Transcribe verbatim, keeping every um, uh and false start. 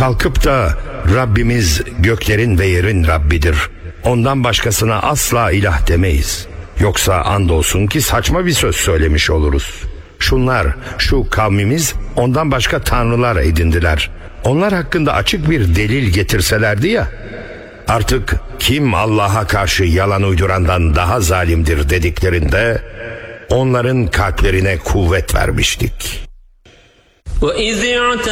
kalkıp da Rabbimiz göklerin ve yerin Rabbidir, ondan başkasına asla ilah demeyiz, yoksa andolsun ki saçma bir söz söylemiş oluruz. Şunlar, şu kavmimiz ondan başka tanrılar edindiler. Onlar hakkında açık bir delil getirselerdi ya. Artık kim Allah'a karşı yalan uydurandan daha zalimdir dediklerinde onların kalplerine kuvvet vermiştik.